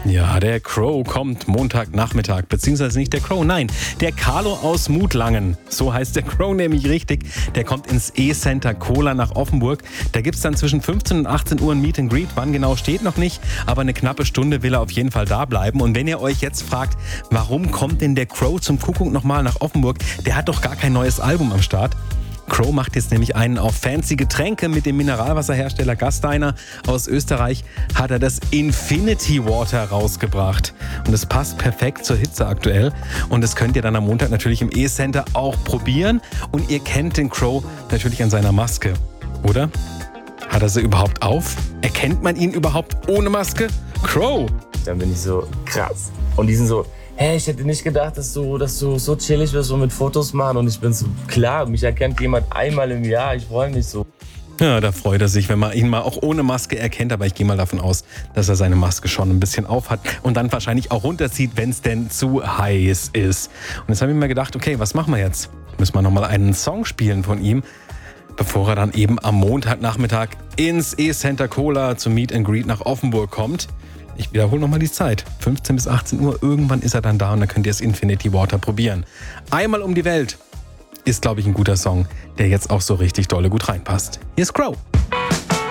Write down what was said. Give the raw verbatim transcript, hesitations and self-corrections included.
Ja, der Crow kommt Montagnachmittag, beziehungsweise nicht der Crow, nein, der Carlo aus Mutlangen, so heißt der Crow nämlich richtig, der kommt ins E-Center Cola nach Offenburg. Da gibt es dann zwischen fünfzehn und achtzehn Uhr ein Meet and Greet, wann genau steht noch nicht, aber eine knappe Stunde will er auf jeden Fall da bleiben. Und wenn ihr euch jetzt fragt, warum kommt denn der Crow zum Kuckuck nochmal nach Offenburg, der hat doch gar kein neues Album am Start. Crow macht jetzt nämlich einen auf fancy Getränke mit dem Mineralwasserhersteller Gasteiner aus Österreich, hat er das Infinity Water rausgebracht. Und es passt perfekt zur Hitze aktuell. Und das könnt ihr dann am Montag natürlich im E-Center auch probieren. Und ihr kennt den Crow natürlich an seiner Maske, oder? Hat er sie überhaupt auf? Erkennt man ihn überhaupt ohne Maske? Crow! Dann bin ich so, krass. Und die sind so, hey, ich hätte nicht gedacht, dass du, dass du so chillig wirst und mit Fotos machen. Und ich bin so, klar, mich erkennt jemand einmal im Jahr. Ich freue mich so. Ja, da freut er sich, wenn man ihn mal auch ohne Maske erkennt. Aber ich gehe mal davon aus, dass er seine Maske schon ein bisschen auf hat und dann wahrscheinlich auch runterzieht, wenn es denn zu heiß ist. Und jetzt habe ich mir gedacht, okay, was machen wir jetzt? Müssen wir nochmal einen Song spielen von ihm, bevor er dann eben am Montagnachmittag ins E-Center Cola zum Meet and Greet nach Offenburg kommt. Ich wiederhole nochmal die Zeit. fünfzehn bis achtzehn Uhr, irgendwann ist er dann da und dann könnt ihr das Infinity Water probieren. Einmal um die Welt ist, glaube ich, ein guter Song, der jetzt auch so richtig dolle gut reinpasst. Hier ist Crow.